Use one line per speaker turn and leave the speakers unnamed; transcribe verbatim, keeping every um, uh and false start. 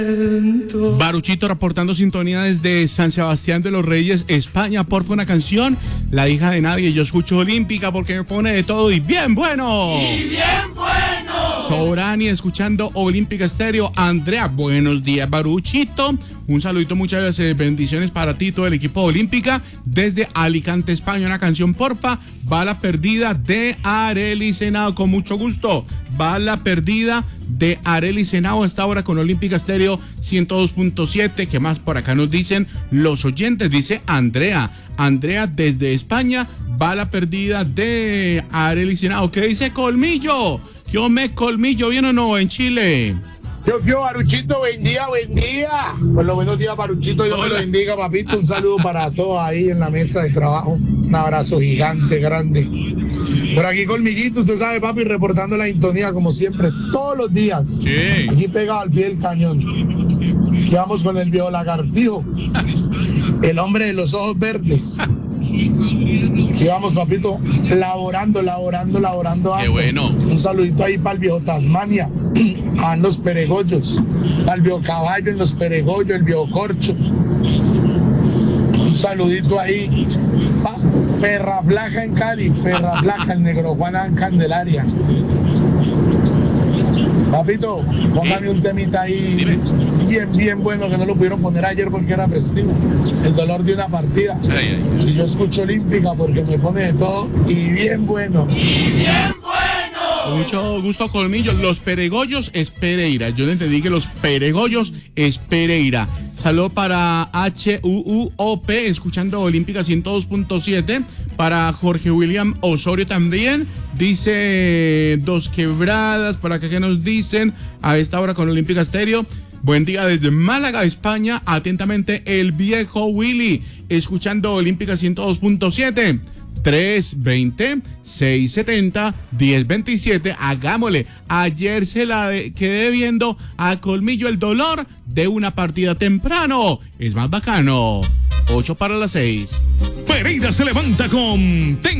Baruchito reportando sintonía desde San Sebastián de los Reyes, España. Porfa, una canción, La hija de nadie. Yo escucho Olímpica porque me pone de todo y bien bueno.
¡Y bien bueno!
Sobrani escuchando Olímpica Estéreo. Andrea, buenos días, Baruchito. Un saludito, muchas bendiciones para ti, todo el equipo Olímpica. Desde Alicante, España, una canción, porfa. Bala perdida de Arely Senado, con mucho gusto. Bala perdida de Arely Senado, hasta ahora con Olímpica Estéreo ciento dos punto siete. ¿Qué más por acá nos dicen los oyentes? Dice Andrea. Andrea desde España, Bala perdida de Arely Senado. ¿Qué dice Colmillo? ¿Qué me Colmillo? ¿Bien o no en Chile?
Yo quiero, Baruchito, buen día, buen día. Pues los buenos días, Baruchito, Dios me lo bendiga, papito. Un saludo para todos ahí en la mesa de trabajo. Un abrazo gigante, grande. Por aquí, Colmillito, usted sabe, papi, reportando la sintonía como siempre, todos los días.
Sí.
Aquí pegado al pie del cañón. Aquí vamos con el viejo lagartijo, el hombre de los ojos verdes. Aquí vamos, papito, laborando, laborando, laborando.
Qué bueno.
Un saludito ahí para el viejo Tasmania, a los Peregollos, para el viejo Caballo en los Peregollos, el viejo Corcho. Un saludito ahí, pa, Perra Flaca en Cali, Perra Flaca, el Negro Juana en Candelaria. Papito, póngame un temita ahí.
Dime.
bien, bien bueno, que no lo pudieron poner ayer porque era festivo. El dolor de una partida.
Ay, ay.
Y yo escucho Olímpica porque me pone de todo y bien bueno.
¡Y bien bueno!
Con mucho gusto, Colmillo. Los Peregollos es Pereira. Yo le entendí que los Peregollos es Pereira. Saludo para H U U O P, escuchando Olímpica ciento dos punto siete. Para Jorge William Osorio también. Dice Dos Quebradas. Para acá que nos dicen a esta hora con Olímpica Estéreo. Buen día desde Málaga, España. Atentamente, el viejo Willy, escuchando Olímpica ciento dos punto siete. tres veinte, seiscientos setenta, diez veintisiete. Hagámosle. Ayer se la de, quedé viendo a Colmillo el dolor de una partida temprano. Es más bacano. ocho para las seis.
Pereira se levanta con